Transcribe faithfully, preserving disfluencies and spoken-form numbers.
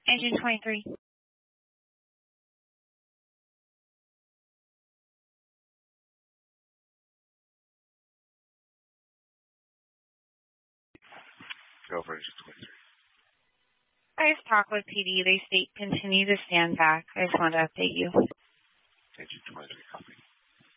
Engine twenty-three. Go for engine twenty-three. I just talked with P D. They state continue to stand back. I just wanted to update you. Engine twenty-three, copy.